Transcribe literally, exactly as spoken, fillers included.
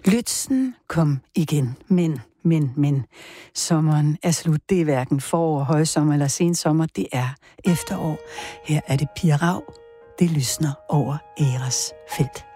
Blitzen kom igen, men, men, men. Sommeren er slut. Det er hverken forår, højsommer eller sensommer. Det er efterår. Her er det Pia Rau. Det lysner over Eras felt.